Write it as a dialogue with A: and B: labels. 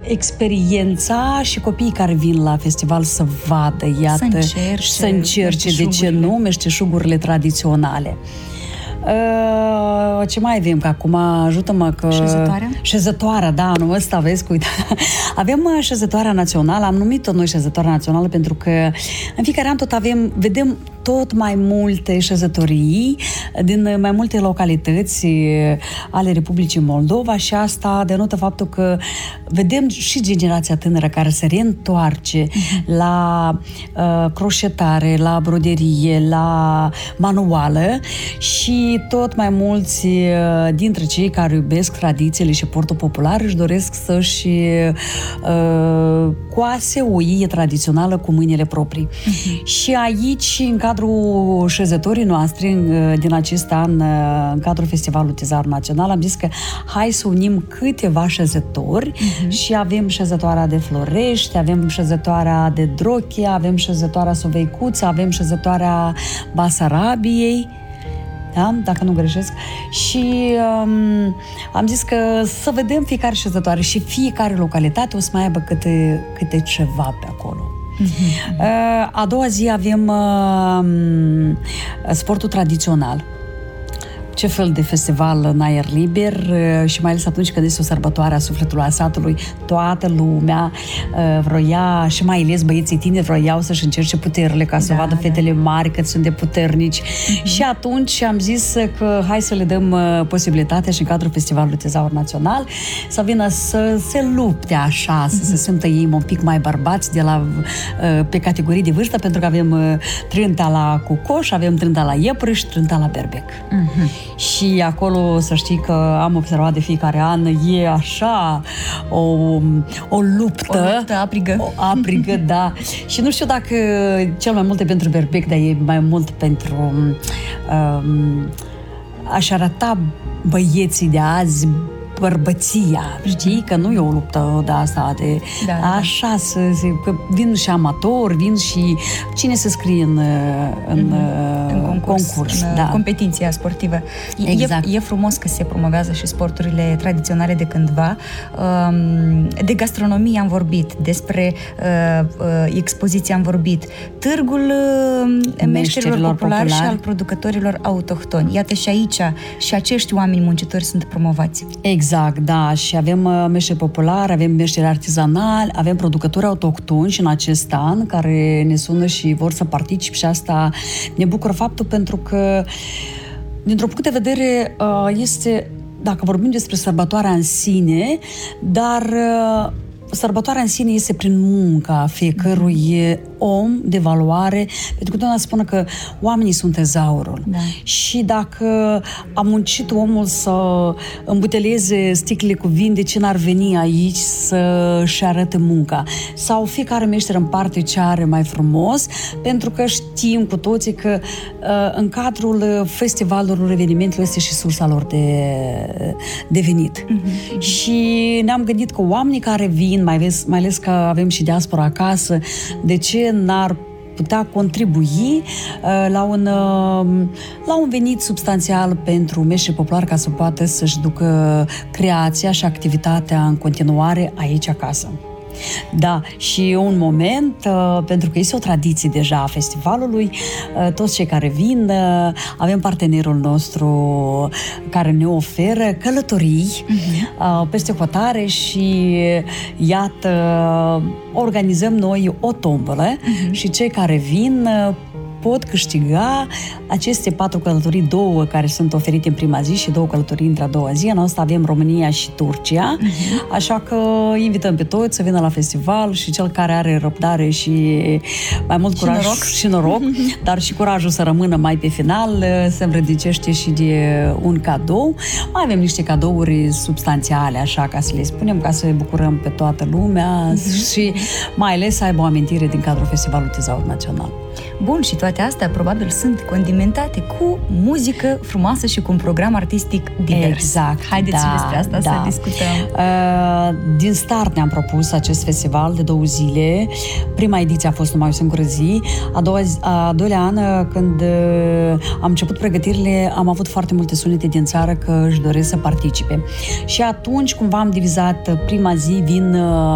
A: experiența și copiii care vin la festival să vadă, iată, să încerce, de ce nu, meșteșugurile tradiționale. Ce mai avem? Că acum ajută-mă că...
B: Șezătoarea?
A: Șezătoarea, da, anul ăsta, vezi, uite. Avem șezătoarea națională, am numit-o noi șezătoarea națională pentru că în fiecare an vedem tot mai multe șezătorii din mai multe localități ale Republicii Moldova și asta denotă faptul că vedem și generația tânără care se reîntoarce la croșetare, la broderie, la manuală și tot mai mulți dintre cei care iubesc tradițiile și portul popular își doresc să-și coase o ie tradițională cu mâinile proprii. Și aici, în cadrul șezătorii noastre din acest an, în cadrul Festivalului Tezaur Național, am zis că hai să unim câteva șezători și avem șezătoarea de Florești, avem șezătoarea de Drochia, avem șezătoarea Soveicuță, avem șezătoarea Basarabiei, da? Dacă nu greșesc. Și am zis că să vedem fiecare șezătoare și fiecare localitate o să mai aibă câte ceva pe acolo. A doua zi avem sportul tradițional. Ce fel de festival în aer liber și mai ales atunci când este o sărbătoare a sufletului a satului, toată lumea vroia și mai ales băieții tineri vroiau să-și încerce puterile ca să vadă fetele mari cât sunt de puternici. Și atunci am zis că hai să le dăm posibilitatea și în cadrul Festivalului Tezaur Național să vină să se lupte așa, să se simtă ei un pic mai bărbați pe categorii de vârstă, pentru că avem trânta la Cucoș, avem trânta la Iepuriș, trânta la Berbec. Și acolo să știi că am observat de fiecare an, e așa o luptă aprigă, da. Și nu știu dacă cel mai mult e pentru Berbec, dar e mai mult pentru aș arăta băieții de azi bărbăția, știi? Că nu e o luptă de asta, așa, că vin și amatori, vin și cine se scrie în concurs,
B: în competiția sportivă. Exact. E frumos că se promovează și sporturile tradiționale de cândva. De gastronomie am vorbit, despre expoziție am vorbit, târgul meșterilor populari și al producătorilor autohtoni. Iată și aici și acești oameni muncitori sunt promovați.
A: Exact, da, și avem meșteri populari, avem meșteri artizanali, avem producători autohtoni și în acest an care ne sună și vor să participe și asta ne bucură faptul pentru că dintr-un punct de vedere este, dacă vorbim despre sărbătoarea în sine, dar sărbătoarea în sine este prin munca fiecărui om de valoare, pentru că doamna spune că oamenii sunt tezaurul. Da. Și dacă a muncit omul să îmbuteleze sticlele cu vin, de ce n-ar veni aici să-și arate munca? Sau fiecare meșter în parte ce are mai frumos, pentru că știm cu toții că în cadrul festivalurilor, evenimentelor este și sursa lor de venit. Și ne-am gândit că oamenii care vin, mai ales că avem și diaspora acasă, de ce n-ar putea contribui la un venit substanțial pentru meșteri populari ca să poată să-și ducă creația și activitatea în continuare aici acasă. Da, și un moment, pentru că este o tradiție deja a festivalului, toți cei care vin, avem partenerul nostru care ne oferă călătorii peste hotare și iată, organizăm noi o tombolă și cei care vin pot câștiga aceste 4 călătorii, 2 care sunt oferite în prima zi și 2 călătorii între a doua zi. În asta avem România și Turcia, așa că invităm pe toți să vină la festival și cel care are răbdare și mai mult curaj și noroc, dar și curajul să rămână mai pe final, se învrednicește și de un cadou. Mai avem niște cadouri substanțiale, așa ca să le spunem, ca să bucurăm pe toată lumea și mai ales să aibă o amintire din cadrul Festivalului Tezaur Național.
B: Bun, și toate astea probabil sunt condimentate cu muzică frumoasă și cu un program artistic divers.
A: Exact.
B: Haideți și despre asta să discutăm.
A: Din start ne-am propus acest festival de 2 zile. Prima ediție a fost numai o singură zi. A doilea an, când am început pregătirile, am avut foarte multe sunete din țară că își doresc să participe. Și atunci, cumva, am divizat prima zi, vin